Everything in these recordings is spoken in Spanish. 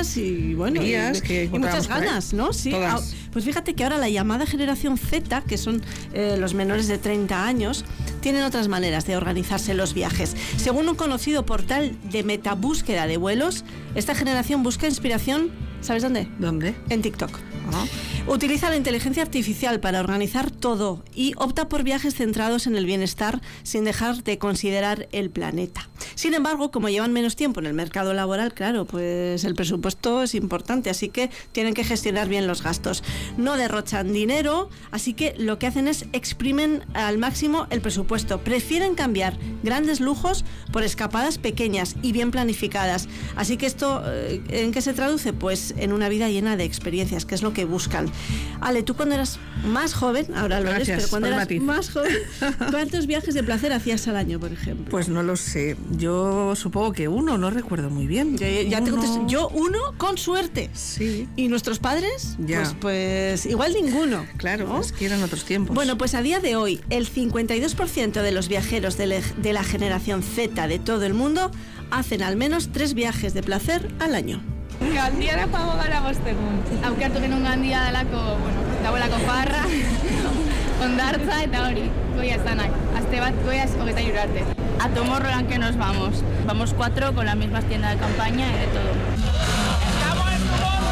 ideas y bueno, y muchas ganas, ¿no? Sí. Pues fíjate que ahora la llamada generación Z, que son los menores de 30 años, tienen otras maneras de organizarse los viajes. Según un conocido portal de metabúsqueda de vuelos, esta generación busca inspiración, ¿sabes dónde? ¿Dónde? En TikTok. Utiliza la inteligencia artificial para organizar todo y opta por viajes centrados en el bienestar sin dejar de considerar el planeta. Sin embargo, como llevan menos tiempo en el mercado laboral, claro, pues el presupuesto es importante, así que tienen que gestionar bien los gastos. No derrochan dinero, así que lo que hacen es exprimen al máximo el presupuesto. Prefieren cambiar grandes lujos por escapadas pequeñas y bien planificadas. Así que esto, ¿en qué se traduce? Pues en una vida llena de experiencias, que es lo que buscan. Ale, tú cuando eras más joven, ahora lo eres, pero cuando eras más joven, ¿cuántos viajes de placer hacías al año, por ejemplo? Pues no lo sé. Yo supongo que uno, no recuerdo muy bien. Ya te contesto. Yo uno, con suerte. Sí. ¿Y nuestros padres? Ya. Pues igual ninguno. Claro, ¿no? Es que eran otros tiempos. Bueno, pues a día de hoy, el 52% de los viajeros de la generación Z de todo el mundo hacen al menos 3 viajes de placer al año. Gandiara gara bostegun. Aukertu genuen Gandia delako, dagoelako farra, hondartza eta hori, goia zanak. Aste bat goiaz 23 arte. A Tomorrowland que nos vamos. Vamos 4 con las mismas tiendas de campaña y de todo. ¡Estamos en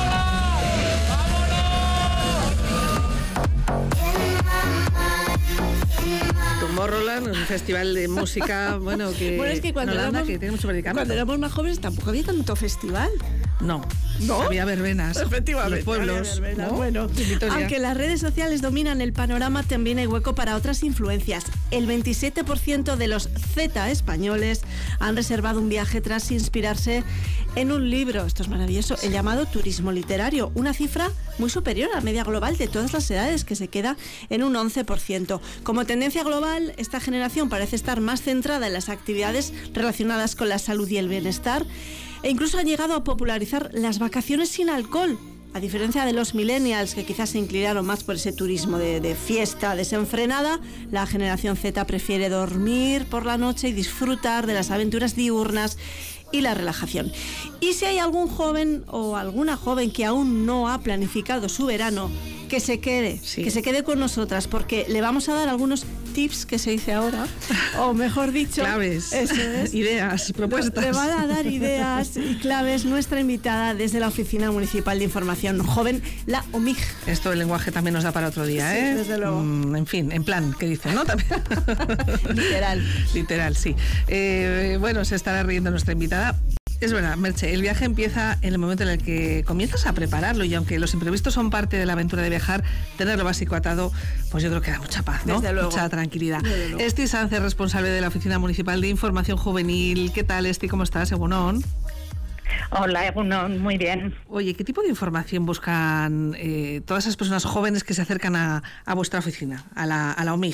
Tomorrowland! Tomorrowland, un festival de música, que es que cuando éramos más jóvenes tampoco había tanto festival. No, había verbenas. Efectivamente, los pueblos, verbenas, ¿no? Bueno, aunque las redes sociales dominan el panorama, también hay hueco para otras influencias. El 27% de los Z españoles han reservado un viaje tras inspirarse en un libro. Esto es maravilloso, el llamado turismo literario, una cifra muy superior a la media global de todas las edades, que se queda en un 11%. Como tendencia global, esta generación parece estar más centrada en las actividades relacionadas con la salud y el bienestar, e incluso han llegado a popularizar las vacaciones sin alcohol, a diferencia de los millennials, que quizás se inclinaron más por ese turismo de fiesta desenfrenada. La generación Z prefiere dormir por la noche y disfrutar de las aventuras diurnas y la relajación. Y si hay algún joven o alguna joven que aún no ha planificado su verano, que se quede con nosotras, porque le vamos a dar algunos tips, que se dice ahora, o mejor dicho, claves, eso es, ideas, propuestas. Le van a dar ideas y claves nuestra invitada desde la Oficina Municipal de Información Joven, la OMIG. Esto el lenguaje también nos da para otro día, sí, desde luego. En fin, en plan, ¿qué dicen, no? También. Literal, sí. Se estará riendo nuestra invitada. Es verdad, Merche, el viaje empieza en el momento en el que comienzas a prepararlo, y aunque los imprevistos son parte de la aventura de viajar, tener lo básico atado, pues yo creo que da mucha paz, ¿no? Desde luego. Mucha tranquilidad. Esti Sánchez, responsable de la Oficina Municipal de Información Juvenil. ¿Qué tal, Esti? ¿Cómo estás? Egunon. Hola, Egunon, muy bien. Oye, ¿qué tipo de información buscan todas esas personas jóvenes que se acercan a vuestra oficina, a la OMIG?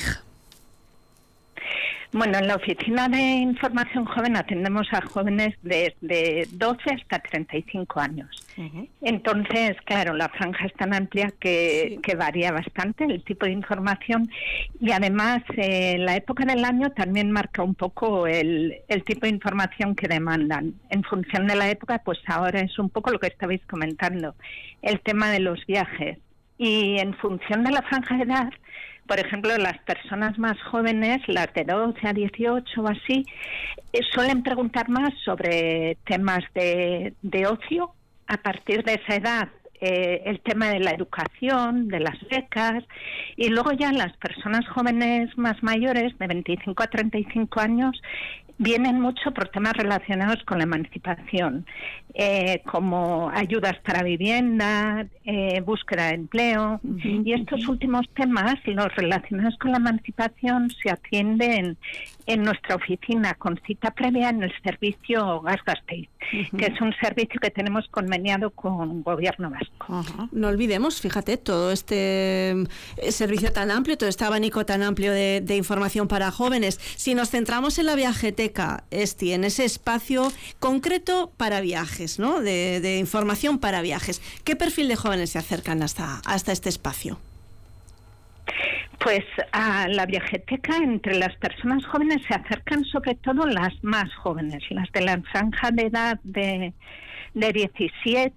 Bueno, en la Oficina de Información Joven atendemos a jóvenes desde 12 hasta 35 años. Uh-huh. Entonces, claro, la franja es tan amplia que varía bastante el tipo de información, y además la época del año también marca un poco el tipo de información que demandan. En función de la época, pues ahora es un poco lo que estabais comentando, el tema de los viajes. Y en función de la franja de edad, por ejemplo, las personas más jóvenes, las de 12 a 18 o así, suelen preguntar más sobre temas de ocio. A partir de esa edad, el tema de la educación, de las becas, y luego ya las personas jóvenes más mayores, de 25 a 35 años, vienen mucho por temas relacionados con la emancipación, como ayudas para vivienda, búsqueda de empleo. Uh-huh. Y estos últimos temas, los relacionados con la emancipación, se atienden en nuestra oficina con cita previa en el servicio Gas Gasteiz, que es un servicio que tenemos conveniado con Gobierno Vasco. No olvidemos, fíjate, todo este servicio tan amplio, todo este abanico tan amplio de información para jóvenes. Si nos centramos en la viajeteca, Esti, en ese espacio concreto para viajes, ¿no? De información para viajes, ¿qué perfil de jóvenes se acercan hasta este espacio? Pues a la viajeteca, entre las personas jóvenes se acercan sobre todo las más jóvenes, las de la franja de edad de 17